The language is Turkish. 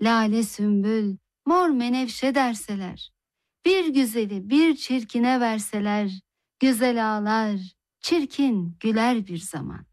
lale sümbül, mor menevşe derseler, bir güzeli bir çirkine verseler, güzel ağlar, çirkin güler bir zaman.